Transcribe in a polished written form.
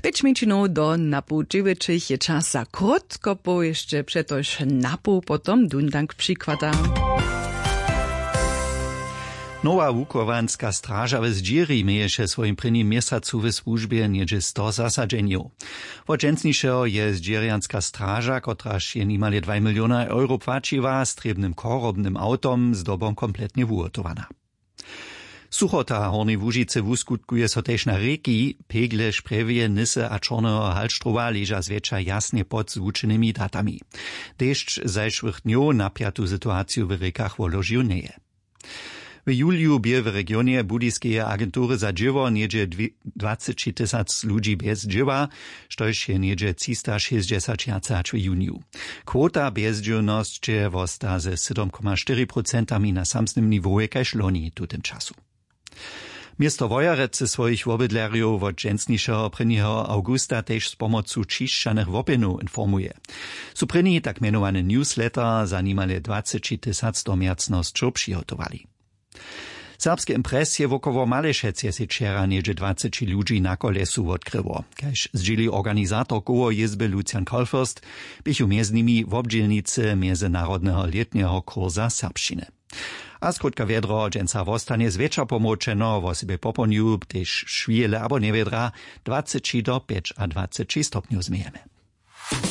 5 minut do napu 9 je czas za krótko, bo jeszcze przetoż napu, potom dundank przykłada. Nowa Łukowanska straża w Zdziri mieješe swojim prvním mjesacu w służbie niedzie 100 zasadzenjów. Wodźensnišeho je Zdzirianska straża, kotraž je nimale 2 miliona euro płaciła, z trebnym korobnym autom z dobą kompletnie wuotowana. Suchota Hornej Łužice wuskutkuje so tež na reki, Pegle, Šprevje, Nisse a Čorneho Halštrova leža zwiecza jasnie pod zvučenými datami. Dešć zajšłych dňov napiatu sytuaciju w rekach woložił neje. W juliu bie w regionie Budyskeje agentury za dźěwo niedzie 20 000 ludzi bez dźěwa, štož je niedzie 360 w juniu. Kwota bezdźěwnosć je wosta ze 7,4% na samsnym niwoje kaž loni tutem czasu. Miesto Wojarece swoich wobydlerjów od dżęsnišeho 1. augusta też z pomocą čišćanych wopinów informuje. Su prynni tak mianowany newsletter za nimale 20 000 domiacnosćów przygotowali. Serbskie impresje wokoło Malešec si wczera niedzie 20 ludzi na kolesu odkryło. Kaž zdźili organizator koło jezby Lucian Kolfürst, bychu między nimi w obdzielnicy Międzynarodnego letniego kursa serbszczyny. A skrótka wiedro dżęca wostanie zwiecza pomoczeno w osobie poponiu, gdyż szwijele abo niewiedra 20 do 25 stopniów zmiejemy.